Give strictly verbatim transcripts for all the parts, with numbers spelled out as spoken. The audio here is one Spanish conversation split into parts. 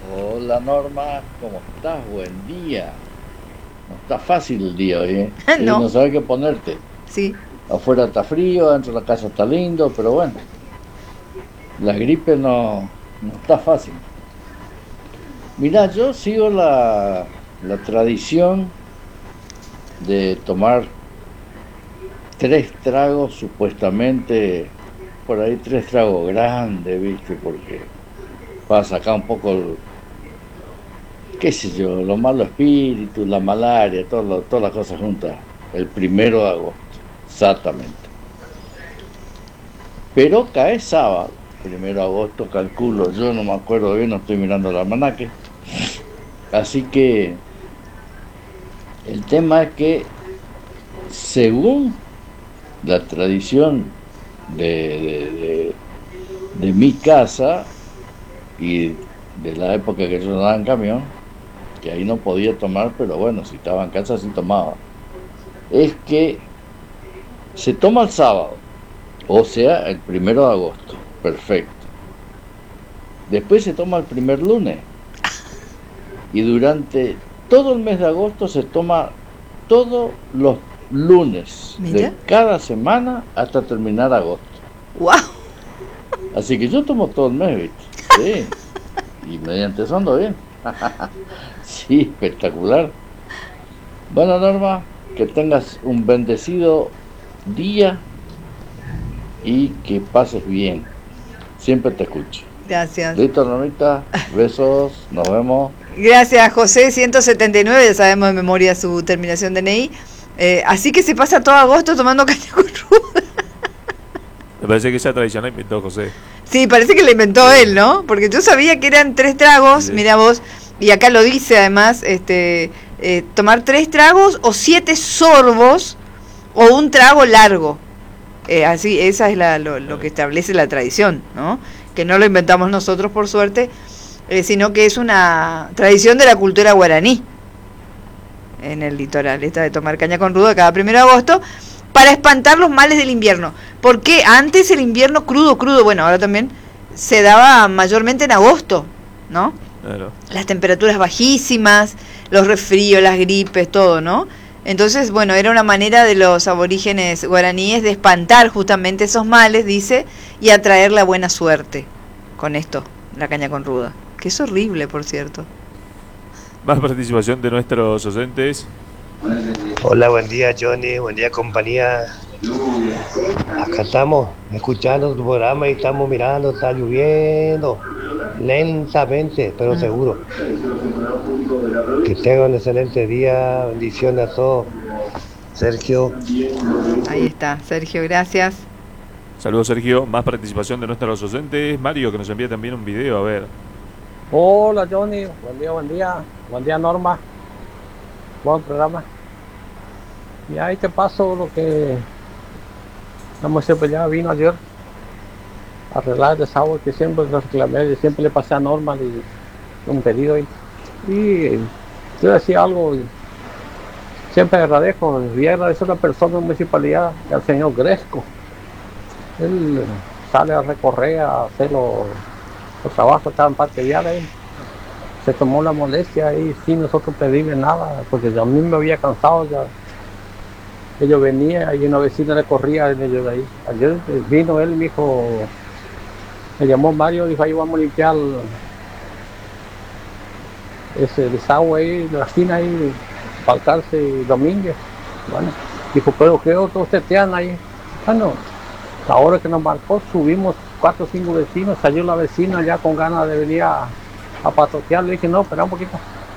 Hola Norma, ¿cómo estás? Buen día. No está fácil el día hoy, ¿eh? Sí, No, no sabes qué ponerte. sí. Afuera está frío, adentro de la casa está lindo, pero bueno, la gripe no, no está fácil. Mirá, yo sigo la, la tradición de tomar tres tragos, supuestamente, por ahí tres tragos grandes, ¿viste? Porque para sacar un poco el, qué sé yo, los malos espíritus, la malaria, todo lo- todas las cosas juntas, el primero de agosto, exactamente. Pero cae sábado, primero de agosto, calculo, yo no me acuerdo bien, no estoy mirando el almanaque. Así que el tema es que, según la tradición de, de, de- de mi casa y de la época que yo andaba en camión, que ahí no podía tomar, pero bueno, si estaba en casa sí tomaba, es que se toma el sábado. O sea, el primero de agosto. Perfecto. Después se toma el primer lunes. Y durante todo el mes de agosto se toma todos los lunes Mira. de cada semana hasta terminar agosto. Wow. Así que yo tomo todo el mes, ¿viste? Sí. Y mediante eso ando bien. Sí, espectacular. Bueno, Norma, que tengas un bendecido día y que pases bien. Siempre te escucho. Gracias. Listo, Normita. Besos. Nos vemos. Gracias, José. ciento setenta y nueve, ya sabemos de memoria su terminación de N I. Eh, así que se pasa todo agosto tomando caña con ruda. Me parece que esa tradición la inventó José. Sí, parece que la inventó Sí, él, ¿no? Porque yo sabía que eran tres tragos, sí. mira vos, y acá lo dice además, este, eh, tomar tres tragos o siete sorbos o un trago largo. Eh, así, esa es la, lo, lo que establece la tradición, ¿no? Que no lo inventamos nosotros, por suerte, eh, sino que es una tradición de la cultura guaraní en el litoral, esta de tomar caña con ruda cada primero de agosto, para espantar los males del invierno. Porque antes el invierno crudo, crudo, bueno, ahora también se daba mayormente en agosto, ¿no? Claro. Las temperaturas bajísimas, los resfríos, las gripes, todo, ¿no? Entonces, bueno, era una manera de los aborígenes guaraníes de espantar justamente esos males, dice, y atraer la buena suerte con esto, la caña con ruda. Que es horrible, por cierto. Más participación de nuestros oyentes. Hola, buen día Johnny, buen día compañía. Acá estamos escuchando tu programa y estamos mirando, está lloviendo lentamente, pero Mm. seguro. Que tengan un excelente día, bendiciones a todos. Sergio. Ahí está, Sergio, gracias. Saludos, Sergio. Más participación de nuestros oyentes. Mario, que nos envía también un video. A ver. Hola Johnny, buen día, buen día, buen día Norma, buen programa. Y ahí te paso lo que la mujer ya vino ayer a arreglar el desagüe que siempre le reclamé, siempre le pasé a Norma y un pedido y, y yo decía algo y siempre agradezco, y agradezco a una persona de la municipalidad, al señor Gresco. Él sale a recorrer, a hacer los, los trabajos, estaba en Parque Vial ahí. Se tomó la molestia y sin nosotros pedirle nada, porque yo a mí me había cansado ya. Ellos venían y una vecina le corría en ellos de ahí. Ayer vino él y me dijo, me llamó Mario y dijo, ahí vamos a limpiar ese desagüe ahí, la esquina ahí, Balcarce y Domínguez. Bueno, dijo, pero ¿qué otros tetean ahí? Bueno, la hora que nos marcó subimos cuatro o cinco vecinos, salió la vecina ya con ganas de venir a a patotear, le dije, no, espera un poquito.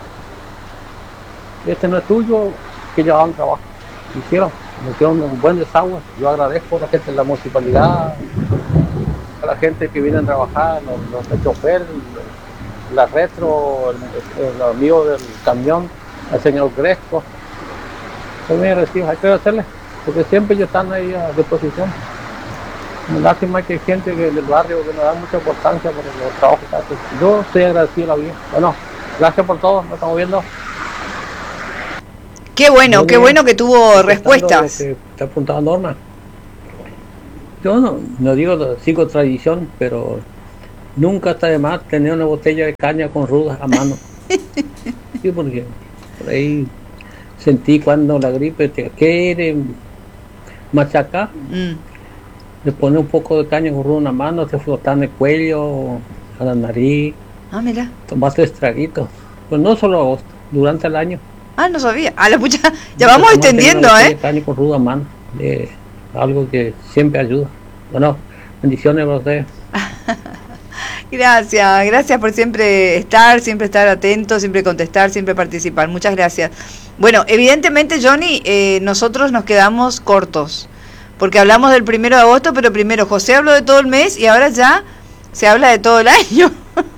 Este no es tuyo, que ya dan trabajo. Hicieron, metieron un buen desagüe. Yo agradezco a la gente de la municipalidad, a la gente que viene a trabajar, los, los de chofer, la retro, el, el amigo del camión, el señor Gresco. Soy muy agradecido, hay que hacerle, porque siempre ellos están ahí a disposición. Lástima que hay gente que del barrio que nos da mucha importancia por los trabajos que hacen. Yo estoy agradecido a la vida. Bueno, gracias por todo, nos estamos viendo. Qué bueno, Muy qué bien. bueno que tuvo Contestando respuestas. lo que te apuntaba Norma. Yo no, no digo sigo tradición, pero nunca está de más tener una botella de caña con ruda a mano. Sí, porque por ahí sentí cuando la gripe te quiere machacar, Mm. le pone un poco de caña con ruda en la mano, te flota en el cuello, a la nariz, Ah, mira. tomaste estraguitos. Pues no solo agosto, durante el año. Ah, no sabía. A la pucha, ya Nunca vamos tomar entendiendo, una botella ¿eh? de caña con ruda a mano, eh, algo que siempre ayuda. Bueno, bendiciones para ustedes. Gracias, gracias por siempre estar, siempre estar atento, siempre contestar, siempre participar. Muchas gracias. Bueno, evidentemente, Johnny, eh, nosotros nos quedamos cortos, porque hablamos del primero de agosto, pero primero José habló de todo el mes y ahora ya se habla de todo el año.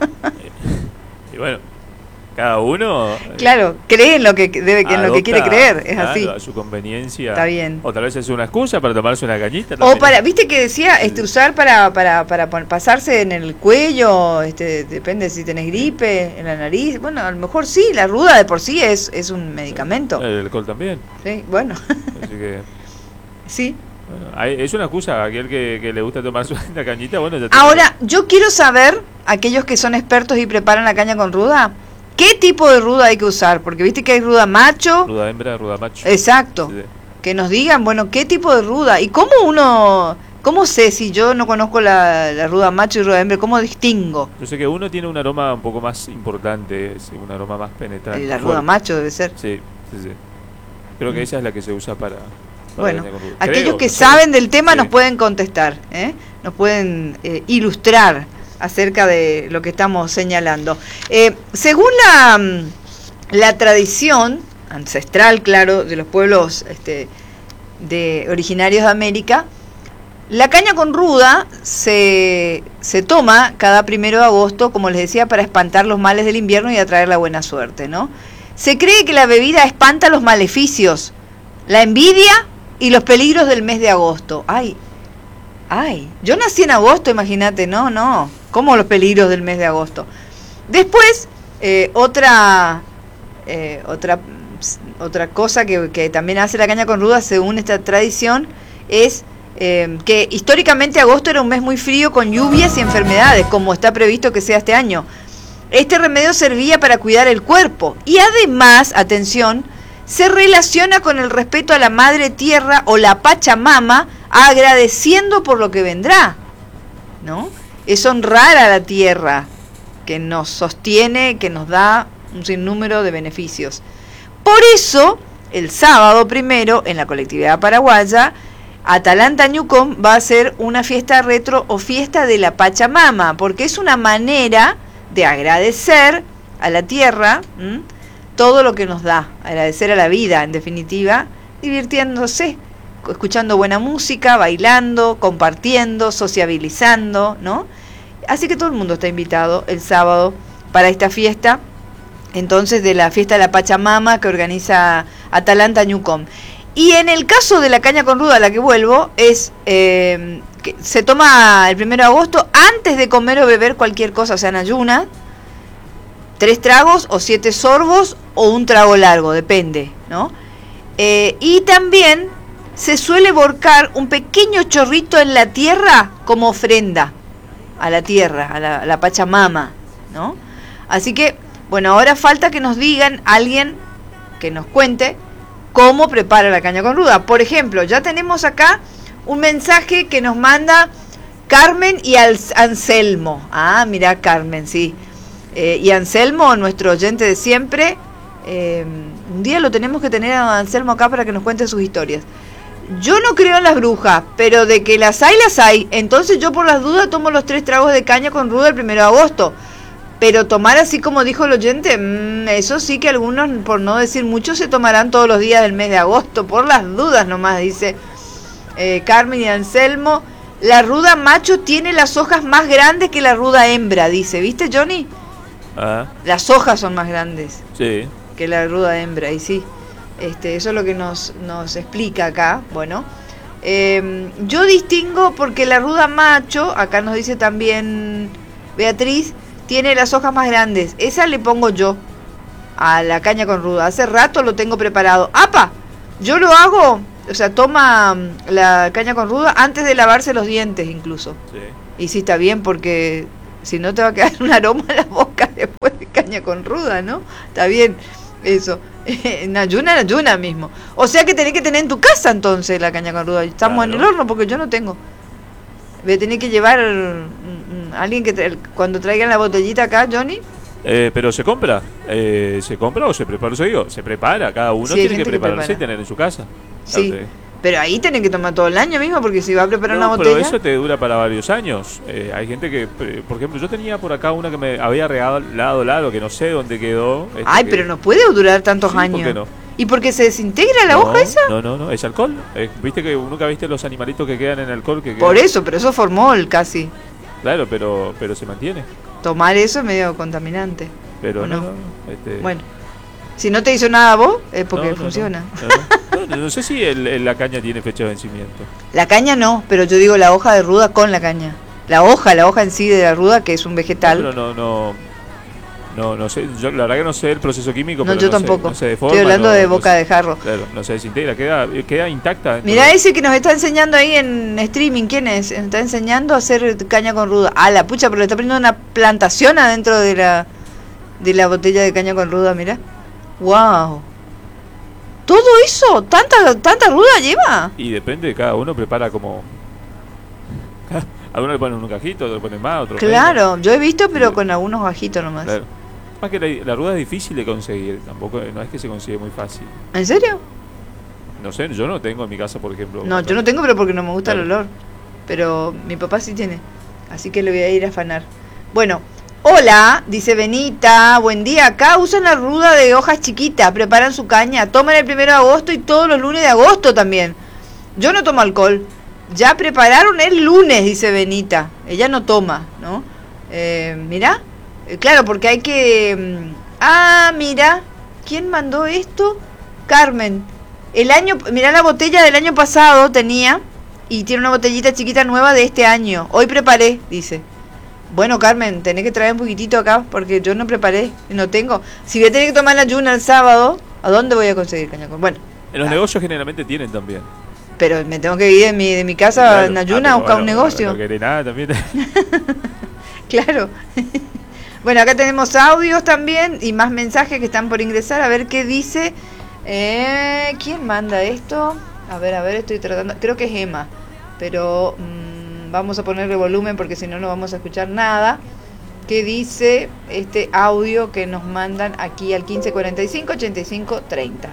Y bueno, cada uno eh, Claro, cree en lo que debe, en lo que quiere adopta, creer, es claro, así. a su conveniencia. Está bien. O tal vez es una excusa para tomarse una cañita. O también. para, viste que decía, este, usar para, para, para pon- pasarse en el cuello, este, depende si tenés gripe, en la nariz, bueno, a lo mejor sí, la ruda de por sí es, es un medicamento. El alcohol también. Sí, bueno, Así que, sí. bueno, hay- es una excusa. Aquel que, que le gusta tomarse una cañita, bueno, ya tiene- Ahora, yo quiero saber, aquellos que son expertos y preparan la caña con ruda, ¿qué tipo de ruda hay que usar? Porque viste que hay ruda macho, Ruda hembra, ruda macho. exacto, Sí. que nos digan, bueno, ¿qué tipo de ruda? ¿Y cómo uno, cómo sé si yo no conozco la, la ruda macho y ruda hembra? ¿Cómo distingo? Yo sé que uno tiene un aroma un poco más importante, es un aroma más penetrante. La ruda fuerte. macho debe ser. Sí, sí, sí. Creo que esa es la que se usa para... para Bueno, caña con ruda. aquellos Creo, que no sé. saben del tema Sí. nos pueden contestar, ¿eh? Nos pueden eh, ilustrar acerca de lo que estamos señalando. Eh, según la, mm, la tradición ancestral, claro, de los pueblos este, de originarios de América, la caña con ruda se, se toma cada primero de agosto, como les decía, para espantar los males del invierno y atraer la buena suerte, ¿no? Se cree que la bebida espanta los maleficios, la envidia y los peligros del mes de agosto. Ay, ay, yo nací en agosto, imagínate, no, no, ¿cómo los peligros del mes de agosto? Después, eh, otra, eh, otra, otra cosa que, que también hace la caña con ruda, según esta tradición, es eh, que históricamente agosto era un mes muy frío con lluvias y enfermedades, como está previsto que sea este año. Este remedio servía para cuidar el cuerpo y además, atención, se relaciona con el respeto a la madre tierra o la Pachamama, agradeciendo por lo que vendrá, ¿no? Es honrar a la tierra que nos sostiene, que nos da un sinnúmero de beneficios. Por eso, el sábado primero, en la colectividad paraguaya, Atalanta Ñucom va a ser una fiesta retro o fiesta de la Pachamama, porque es una manera de agradecer a la tierra, ¿m? todo lo que nos da, agradecer a la vida, en definitiva, divirtiéndose, escuchando buena música, bailando, compartiendo, sociabilizando, ¿no? Así que todo el mundo está invitado el sábado para esta fiesta, entonces de la fiesta de la Pachamama que organiza Atalanta Ñucom. Y en el caso de la caña con ruda a la que vuelvo, es eh, que se toma el primero de agosto antes de comer o beber cualquier cosa, o sea, en ayunas, tres tragos o siete sorbos o un trago largo, depende, ¿no? Eh, y también se suele volcar un pequeño chorrito en la tierra como ofrenda a la tierra, a la, a la Pachamama, ¿no? Así que, bueno, ahora falta que nos digan alguien que nos cuente cómo prepara la caña con ruda. Por ejemplo, ya tenemos acá un mensaje que nos manda Carmen y Anselmo. Ah, mira, Carmen, sí. Eh, y Anselmo, nuestro oyente de siempre, eh, un día lo tenemos que tener a Anselmo acá para que nos cuente sus historias. Yo no creo en las brujas, pero de que las hay, las hay. Entonces yo por las dudas tomo los tres tragos de caña con ruda el primero de agosto. Pero tomar así como dijo el oyente, mmm, eso sí que algunos, por no decir muchos, se tomarán todos los días del mes de agosto. Por las dudas nomás, dice eh, Carmen y Anselmo. La ruda macho tiene las hojas más grandes que la ruda hembra, dice. ¿Viste, Johnny? Ah, Las hojas son más grandes sí. que la ruda hembra, y sí. Este, eso es lo que nos, nos explica acá. Bueno, eh, yo distingo porque la ruda macho, acá nos dice también Beatriz, tiene las hojas más grandes. Esa le pongo yo a la caña con ruda. Hace rato lo tengo preparado. ¡Apa! Yo lo hago, o sea, toma la caña con ruda antes de lavarse los dientes incluso. Sí. Y sí está bien porque si no te va a quedar un aroma en la boca después de caña con ruda, ¿no? Está bien, eso. En ayuna, en ayuna mismo. O sea que tenés que tener en tu casa entonces la caña con ruda. Estamos Claro. en el horno porque yo no tengo. Voy a tener que llevar mm, mm, alguien que tra- cuando traigan la botellita acá, Johnny. Eh, pero se compra, eh, se compra o se prepara, eso digo, se prepara, cada uno Sí, hay tiene que gente que prepararse prepara. y tener en su casa. Sí. Claro, Pero ahí tenés que tomar todo el año mismo porque si va a preparar no, una pero botella. eso te dura para varios años. Eh, hay gente que, eh, por ejemplo, yo tenía por acá una que me había regalado Lado, que no sé dónde quedó. este, Ay, que- pero no puede durar tantos Sí, ¿por años. qué no? ¿Y porque se desintegra la no, hoja esa? No, no, no, es alcohol. Eh, Viste que nunca viste los animalitos que quedan en alcohol. Que Por quedan- eso, pero eso formol casi. Claro, pero, pero se mantiene. Tomar eso es medio contaminante. Pero ¿O no, no? no, este, Bueno, si no te hizo nada a vos, es porque no, no, funciona. No, no. No, no sé si el- el- la caña tiene fecha de vencimiento. La caña no, pero yo digo la hoja de ruda con la caña. La hoja, la hoja en sí de la ruda, que es un vegetal. Pero no, no, no, no sé. Yo la verdad que no sé el proceso químico. No, pero yo no sé, tampoco. no se deforma, Estoy hablando no- de no boca se- de jarro. Claro, no se desintegra, queda, queda intacta. dentro Mirá de- ese que nos está enseñando ahí en streaming, ¿quién es? Nos está enseñando a hacer caña con ruda. Ah, la pucha, pero le está poniendo una plantación adentro de la de la botella de caña con ruda, mirá. Wow. ¿Todo eso? ¿Tanta, tanta ruda lleva? Y depende de cada uno, prepara como. A uno le ponen un cajito, otro le ponen más, otro Claro, yo he visto, pero con algunos bajitos nomás. menos. Claro. Más que la, la ruda es difícil de conseguir, tampoco no es que se consigue muy fácil. ¿En serio? No sé, yo no tengo en mi casa, por ejemplo. No, yo no tengo, pero porque no me gusta el Claro. olor. Pero mi papá sí tiene. Así que le voy a ir a afanar. Bueno, hola, dice Benita. Buen día. Acá usan la ruda de hojas chiquitas. Preparan su caña. Toman el primero de agosto y todos los lunes de agosto también. Yo no tomo alcohol. Ya prepararon el lunes, dice Benita. Ella no toma, ¿no? Eh, mira. Eh, claro, porque hay que... mm, Ah, mira. ¿Quién mandó esto? Carmen. El año, mirá la botella del año pasado tenía y tiene una botellita chiquita nueva de este año. Hoy preparé, dice. Bueno, Carmen, tenés que traer un poquitito acá porque yo no preparé, no tengo. Si voy a tener que tomar la ayuna el sábado, ¿a dónde voy a conseguir caña con? Bueno, En los Ah. negocios generalmente tienen también. pero me tengo que ir de mi, de mi casa Claro. en Ah, ayuna pero a buscar bueno, un negocio. No querés nada también. Claro. Bueno, acá tenemos audios también y más mensajes que están por ingresar. A ver qué dice. Eh, ¿Quién manda esto? A ver, a ver, estoy tratando. Creo que es Emma. Pero mmm, vamos a ponerle volumen porque si no, no vamos a escuchar nada. ¿Qué dice este audio que nos mandan aquí al quince cuarenta y cinco, ochenta y cinco, treinta?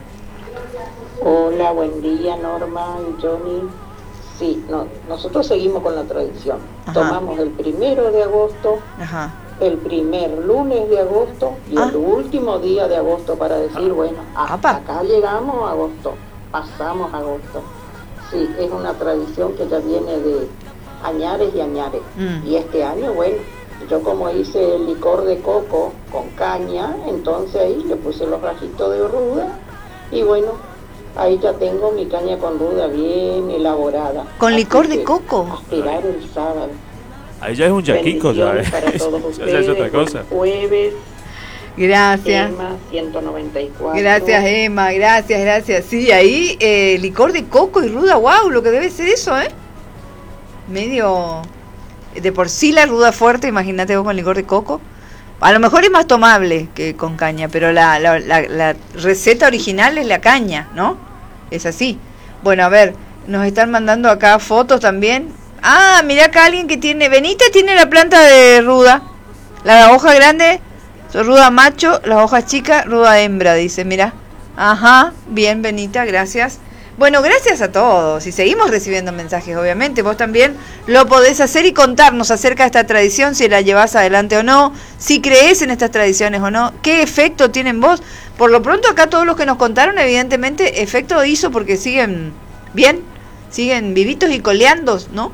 Hola, buen día Norma y Johnny. Sí, no, nosotros seguimos con la tradición. Ajá. Tomamos el primero de agosto, Ajá. el primer lunes de agosto y Ah. el último día de agosto para decir, bueno, hasta Apa. acá llegamos a agosto, pasamos a agosto. Sí, es una tradición que ya viene de añares y añares. Mm. Y este año, bueno, yo como hice el licor de coco con caña, entonces ahí le puse los rajitos de ruda y bueno, ahí ya tengo mi caña con ruda bien elaborada. ¿Con Así licor de que coco? a esperar el sábado. Ahí ya es un yaquico, ya, Bendiciones para eh. todos Ya ustedes. es otra cosa. Jueves, Gracias. Emma ciento noventa y cuatro. Gracias, Emma, gracias, gracias. Sí, ahí eh, licor de coco y ruda, wow, lo que debe ser eso, ¿eh? Medio... De por sí la ruda fuerte, imagínate vos con licor de coco. A lo mejor es más tomable que con caña, pero la, la, la, la receta original es la caña, ¿no? Es así. Bueno, a ver, nos están mandando acá fotos también. Ah, mirá acá alguien que tiene... Benita tiene la planta de ruda. La hoja grande... Ruda macho, las hojas chicas, ruda hembra, dice, mira. Ajá, bien, Benita, gracias. Bueno, gracias a todos. Y seguimos recibiendo mensajes, obviamente. Vos también lo podés hacer y contarnos acerca de esta tradición, si la llevás adelante o no, si creés en estas tradiciones o no, qué efecto tienen vos. Por lo pronto acá todos los que nos contaron, evidentemente, efecto hizo porque siguen bien, siguen vivitos y coleando, ¿no?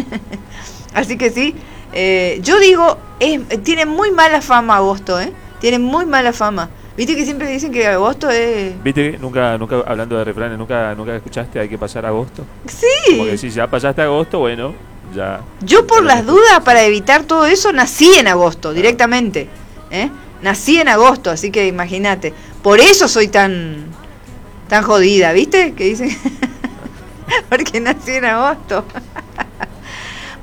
Así que sí. Eh, yo digo, es, tiene muy mala fama agosto, ¿eh? Tiene muy mala fama. Viste que siempre dicen que agosto es... ¿Viste? que Nunca, nunca, hablando de refranes, nunca, nunca escuchaste, hay que pasar agosto. Sí. Como que si ya pasaste agosto, bueno, ya. Yo por las dudas, para evitar todo eso, nací en agosto, directamente. ¿eh? Nací en agosto, así que imagínate. Por eso soy tan, tan jodida, ¿viste? Que dicen... Porque nací en agosto.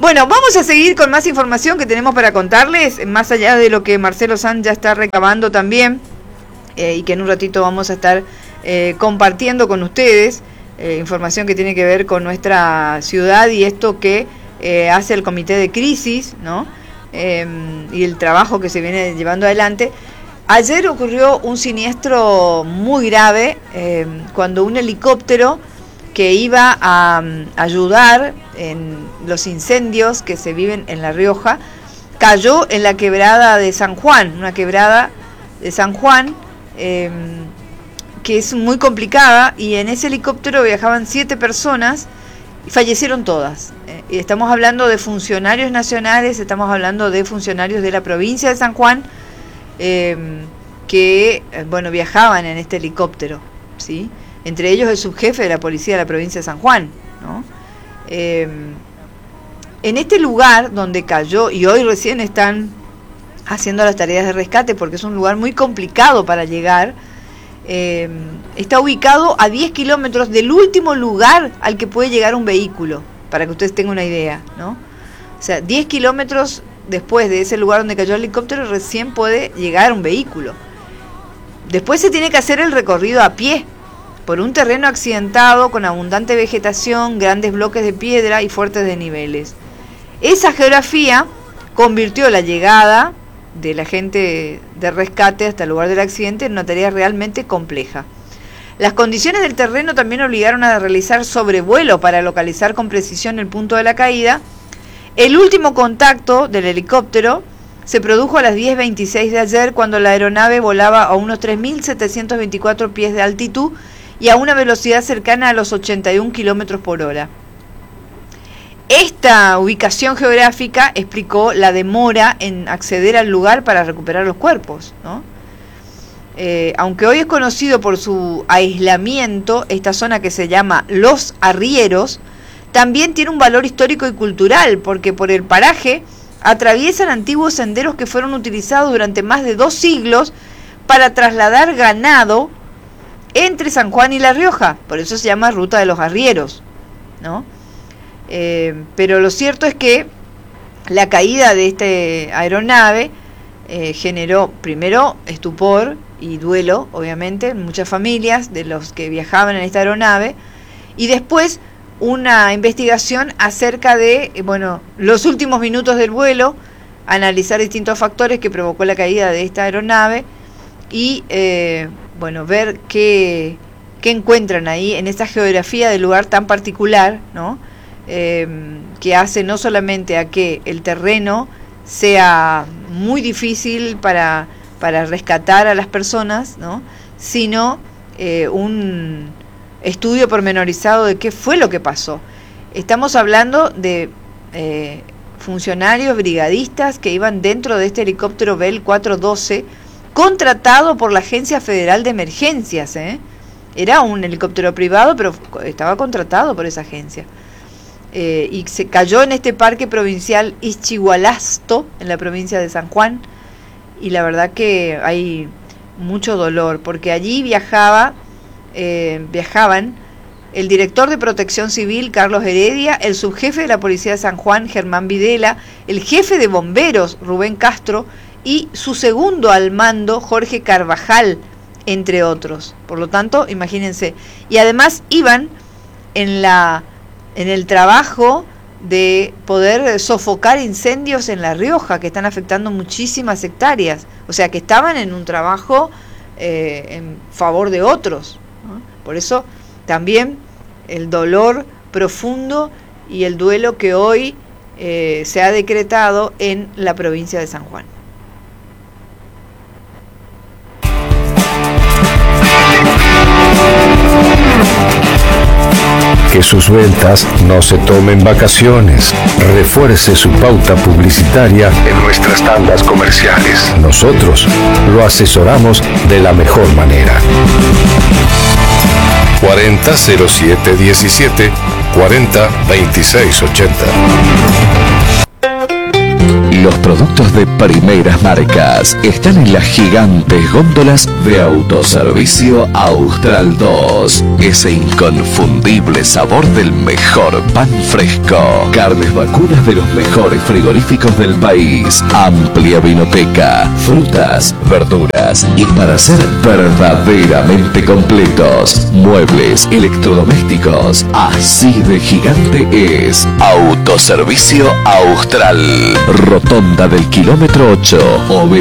Bueno, vamos a seguir con más información que tenemos para contarles, más allá de lo que Marcelo Sanz ya está recabando también, eh, y que en un ratito vamos a estar eh, compartiendo con ustedes, eh, información que tiene que ver con nuestra ciudad y esto que eh, hace el comité de crisis, ¿no? Eh, y el trabajo que se viene llevando adelante. Ayer ocurrió un siniestro muy grave eh, cuando un helicóptero que iba a um, ayudar en los incendios que se viven en La Rioja cayó en la quebrada de San Juan, una quebrada de San Juan eh, que es muy complicada, y en ese helicóptero viajaban siete personas y fallecieron todas. Eh, y estamos hablando de funcionarios nacionales, estamos hablando de funcionarios de la provincia de San Juan, eh, que eh, bueno, viajaban en este helicóptero, ¿sí? Entre ellos el subjefe de la policía de la provincia de San Juan, ¿no? Eh, en este lugar donde cayó, y hoy recién están haciendo las tareas de rescate porque es un lugar muy complicado para llegar, eh, está ubicado a diez kilómetros del último lugar al que puede llegar un vehículo, para que ustedes tengan una idea, ¿no? O sea, diez kilómetros después de ese lugar donde cayó el helicóptero recién puede llegar un vehículo. Después se tiene que hacer el recorrido a pie por un terreno accidentado con abundante vegetación, grandes bloques de piedra y fuertes desniveles. Esa geografía convirtió la llegada de la gente de rescate hasta el lugar del accidente en una tarea realmente compleja. Las condiciones del terreno también obligaron a realizar sobrevuelo para localizar con precisión el punto de la caída. El último contacto del helicóptero se produjo a las diez veintiséis de ayer, cuando la aeronave volaba a unos tres mil setecientos veinticuatro pies de altitud y a una velocidad cercana a los ochenta y un kilómetros por hora. Esta ubicación geográfica explicó la demora en acceder al lugar para recuperar los cuerpos, ¿no? Eh, aunque hoy es conocido por su aislamiento, esta zona que se llama Los Arrieros también tiene un valor histórico y cultural, porque por el paraje atraviesan antiguos senderos que fueron utilizados durante más de dos siglos para trasladar ganado entre San Juan y La Rioja. Por eso se llama Ruta de los Arrieros, ¿no? Eh, pero lo cierto es que la caída de esta aeronave eh, generó primero estupor y duelo, obviamente, en muchas familias de los que viajaban en esta aeronave, y después una investigación acerca de, bueno, los últimos minutos del vuelo, analizar distintos factores que provocó la caída de esta aeronave y, eh, bueno, ver qué, qué encuentran ahí en esa geografía del lugar tan particular, ¿no? Eh, que hace no solamente a que el terreno sea muy difícil para, para rescatar a las personas, ¿no? Sino eh, un estudio pormenorizado de qué fue lo que pasó. Estamos hablando de eh, funcionarios brigadistas que iban dentro de este helicóptero Bell cuatrocientos doce, contratado por la Agencia Federal de Emergencias, ¿eh? Era un helicóptero privado, pero estaba contratado por esa agencia. Eh, y se cayó en este parque provincial Ischigualasto, en la provincia de San Juan, y la verdad que hay mucho dolor, porque allí viajaba eh, viajaban el director de Protección Civil, Carlos Heredia, el subjefe de la Policía de San Juan, Germán Videla, el jefe de bomberos, Rubén Castro, y su segundo al mando, Jorge Carvajal, entre otros. Por lo tanto, imagínense. Y además iban en la en el trabajo de poder sofocar incendios en La Rioja, que están afectando muchísimas hectáreas. O sea, que estaban en un trabajo eh, en favor de otros, ¿no? Por eso también el dolor profundo y el duelo que hoy eh, se ha decretado en la provincia de San Juan. Que sus ventas no se tomen vacaciones. Refuerce su pauta publicitaria en nuestras tandas comerciales. Nosotros lo asesoramos de la mejor manera. cuarenta cero siete diecisiete, cuarenta veintiséis ochenta. Los productos de primeras marcas están en las gigantes góndolas de Autoservicio Austral dos. Ese inconfundible sabor del mejor pan fresco. Carnes vacunas de los mejores frigoríficos del país. Amplia vinoteca, frutas, verduras y para ser verdaderamente completos, muebles, electrodomésticos. Así de gigante es Autoservicio Austral. Rotonda del kilómetro ocho,